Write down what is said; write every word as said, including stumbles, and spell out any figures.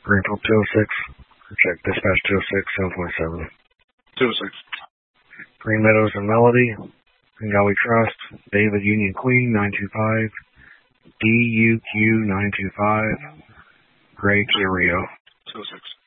Greenfield two oh six. Check dispatch two oh six, seven point seven. two oh six. Green Meadows and Melody. Bengali Trust. David Union Queen, nine two five. D U Q nine two five. Gray Kia Rio. two oh six.